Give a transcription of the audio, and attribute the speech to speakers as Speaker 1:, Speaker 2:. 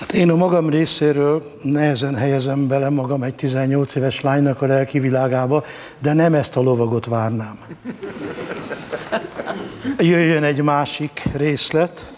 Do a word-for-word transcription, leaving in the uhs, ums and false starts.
Speaker 1: Hát én a magam részéről nehezen helyezem bele magam egy tizennyolc éves lánynak a lelki világába, de nem ezt a lovagot várnám. Jöjjön egy másik részlet.